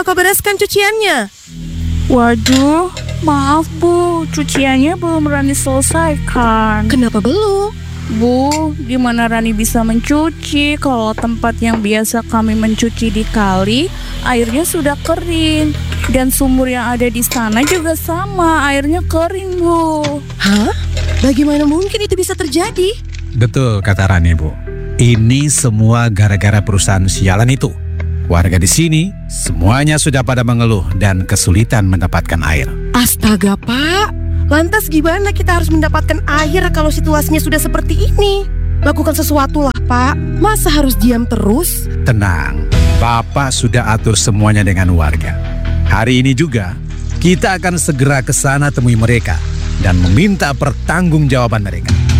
Sudah kau bereskan cuciannya? Waduh, maaf Bu, cuciannya belum Rani selesaikan. Kenapa belum? Bu, gimana Rani bisa mencuci kalau tempat yang biasa kami mencuci di kali, airnya sudah kering. Dan sumur yang ada di sana juga sama, airnya kering Bu. Hah? Bagaimana mungkin itu bisa terjadi? Betul kata Rani, Bu. Ini semua gara-gara perusahaan sialan itu. Warga di sini semuanya sudah pada mengeluh dan kesulitan mendapatkan air. Astaga Pak, lantas gimana kita harus mendapatkan air kalau situasinya sudah seperti ini? Lakukan sesuatu lah Pak, masa harus diam terus? Tenang, Bapak sudah atur semuanya dengan warga. Hari ini juga kita akan segera ke sana temui mereka dan meminta pertanggungjawaban mereka.